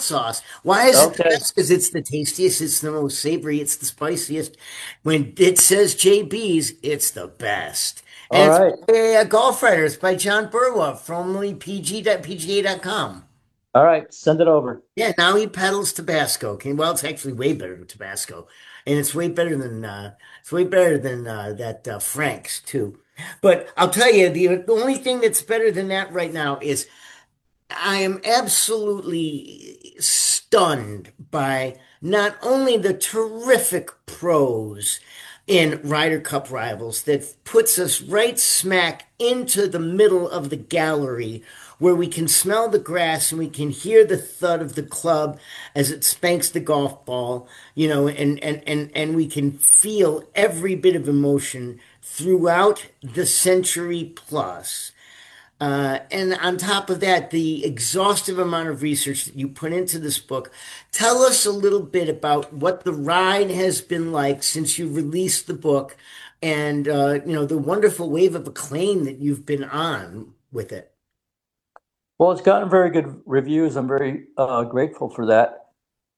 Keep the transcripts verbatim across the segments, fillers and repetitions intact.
sauce. Why is it the Okay. best? Because it's the tastiest, it's the most savory, it's the spiciest. When it says J B's, it's the best. All And it's right. by uh, Golf Writers by John Burwell, formerly P G dot P G A dot com. All right. Send it over. Yeah, now he peddles Tabasco. Okay, well, it's actually way better than Tabasco, and it's way better than uh, it's way better than uh, that uh, Frank's too. But I'll tell you, the, the only thing that's better than that right now is I am absolutely stunned by not only the terrific prose in Ryder Cup Rivals that puts us right smack into the middle of the gallery where we can smell the grass and we can hear the thud of the club as it spanks the golf ball, you know, and and and and we can feel every bit of emotion throughout the century plus. Uh, and on top of that, the exhaustive amount of research that you put into this book. Tell us a little bit about what the ride has been like since you released the book and, uh, you know, the wonderful wave of acclaim that you've been on with it. Well, it's gotten very good reviews. I'm very uh, grateful for that.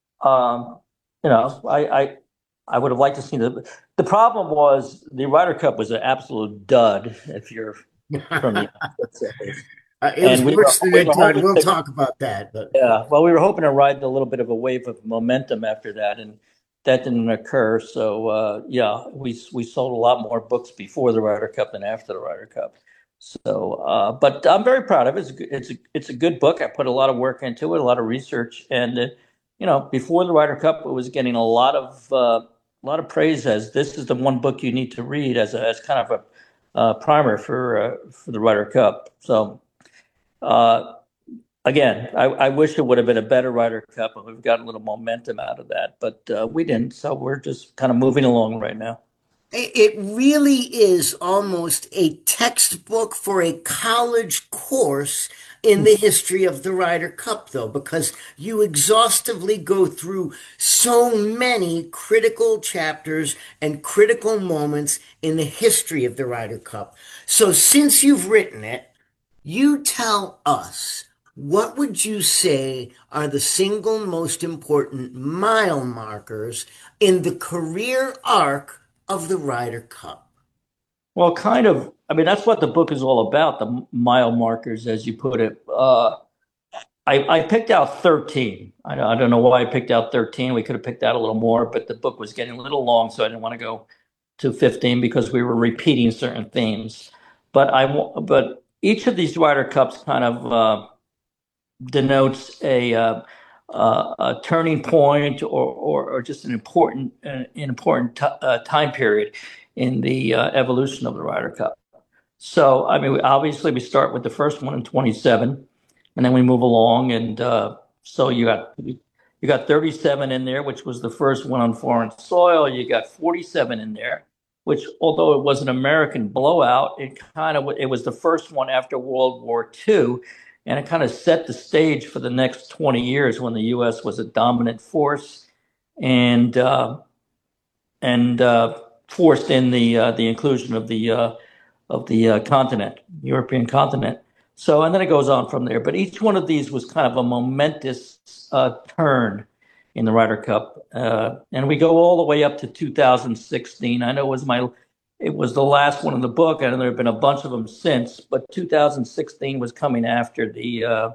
Um, you know, I, I I would have liked to see the the problem was the Ryder Cup was an absolute dud if you're from the United States. Uh, it was And we were worse than we a were dud. hoping We'll to talk about that, but yeah, well we were hoping to ride a little bit of a wave of momentum after that, and that didn't occur. So uh, yeah, we we sold a lot more books before the Ryder Cup than after the Ryder Cup. So, uh, but I'm very proud of it. It's a, it's a, it's a good book. I put a lot of work into it, a lot of research, and uh, you know, before the Ryder Cup, it was getting a lot of uh, a lot of praise as this is the one book you need to read as a, as kind of a uh, primer for uh, for the Ryder Cup. So, uh, again, I, I wish it would have been a better Ryder Cup, and we've got a little momentum out of that, but uh, we didn't. So we're just kind of moving along right now. it really is almost a textbook for a college course in the history of the Ryder Cup, though, because you exhaustively go through so many critical chapters and critical moments in the history of the Ryder Cup. So, since you've written it, you tell us, what would you say are the single most important mile markers in the career arc of the Ryder Cup? Well, kind of. I mean, that's what the book is all about, the mile markers, as you put it. Uh, I, I picked out thirteen. I, I don't know why I picked out thirteen. We could have picked out a little more, but the book was getting a little long, so I didn't want to go to fifteen because we were repeating certain themes. But I, but each of these Ryder Cups kind of uh, denotes a, uh, uh, a turning point or, or, or just an important, an important t- uh, time period in the uh, evolution of the Ryder Cup. So, I mean, obviously, we start with the first one in twenty-seven, and then we move along. And uh, so you got you got thirty-seven in there, which was the first one on foreign soil. You got forty-seven in there, which, although it was an American blowout, it kind of it was the first one after World War Two, and it kind of set the stage for the next twenty years when the U S was a dominant force and uh, and uh, forced in the uh, the inclusion of the uh, of the uh, continent, European continent. So, and then it goes on from there. But each one of these was kind of a momentous uh, turn in the Ryder Cup, uh, and we go all the way up to two thousand sixteen. I know it was my, it was the last one in the book, and there have been a bunch of them since. But two thousand sixteen was coming after the uh,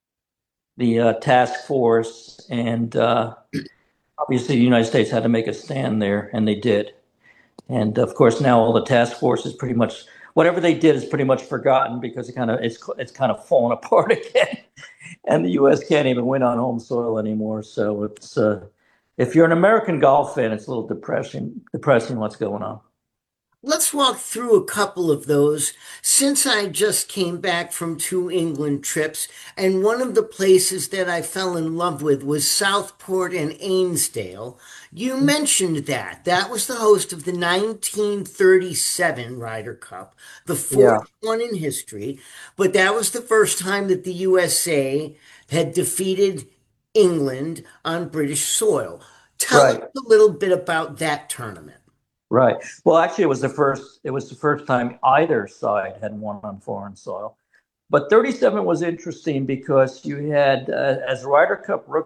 the uh, task force, and uh, obviously the United States had to make a stand there, and they did. And of course, now all the task force is pretty much whatever they did is pretty much forgotten because it kind of it's it's kind of fallen apart again, and the U S can't even win on home soil anymore. So it's uh, if you're an American golf fan, it's a little depressing depressing what's going on. Let's walk through a couple of those since I just came back from two England trips, and one of the places that I fell in love with was Southport and Ainsdale. You mentioned that. That was the host of the nineteen thirty-seven Ryder Cup, the Yeah, fourth one in history, but that was the first time that the U S A had defeated England on British soil. Tell us right, a little bit about that tournament. right. Well, actually, it was the first it was the first time either side had won on foreign soil. But thirty-seven was interesting because you had, uh, as Ryder Cup rookie